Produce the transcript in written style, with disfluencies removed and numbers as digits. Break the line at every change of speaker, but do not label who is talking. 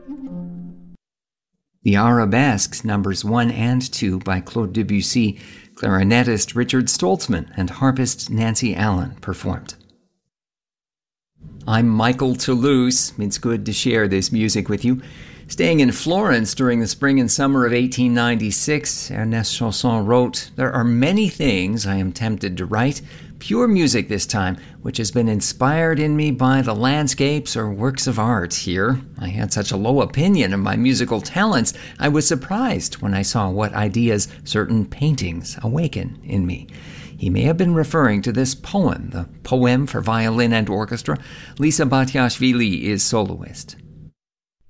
The Arabesques, numbers 1 and 2 by Claude Debussy, clarinetist Richard Stoltzman and harpist Nancy Allen performed. I'm Michael Toulouse. It's good to share this music with you. Staying in Florence during the spring and summer of 1896, Ernest Chausson wrote, "There are many things I am tempted to write, pure music this time, which has been inspired in me by the landscapes or works of art here. I had such a low opinion of my musical talents, I was surprised when I saw what ideas certain paintings awaken in me." He may have been referring to this poem, the Poem for Violin and Orchestra. Lisa Batiashvili is soloist.